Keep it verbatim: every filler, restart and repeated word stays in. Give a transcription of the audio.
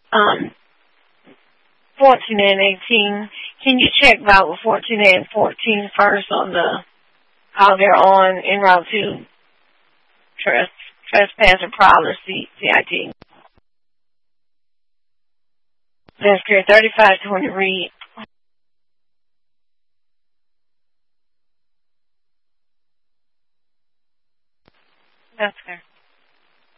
Um, fourteen and eighteen. Can you check about fourteen and fourteen first on the how they're on en route to tres, trespass or prowler C, CIT? That's good. thirty-five twenty read. That's fair.